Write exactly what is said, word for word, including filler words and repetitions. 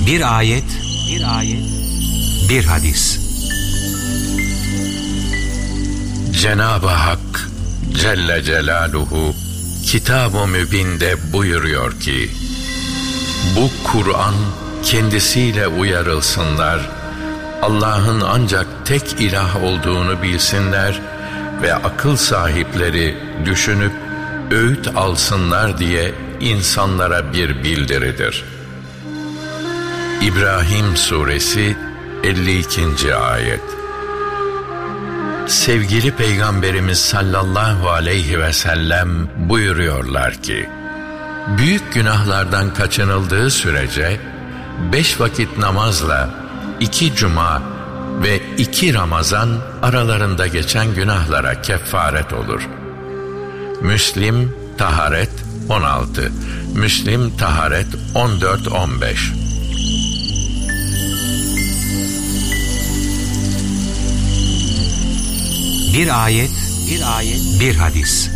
Bir ayet, bir ayet, bir hadis. Cenab-ı Hak Celle Celaluhu Kitab-ı Mübin'de buyuruyor ki, bu Kur'an kendisiyle uyarılsınlar, Allah'ın ancak tek ilah olduğunu bilsinler ve akıl sahipleri düşünüp öğüt alsınlar diye insanlara bir bildiridir. İbrahim Suresi elli ikinci ayet. Sevgili Peygamberimiz sallallahu aleyhi ve sellem buyuruyorlar ki, büyük günahlardan kaçınıldığı sürece beş vakit namazla iki cuma ve iki Ramazan aralarında geçen günahlara kefaret olur. Müslim Taharet on altı, Müslim Taharet on dört on beş. Bir ayet, bir ayet, bir hadis.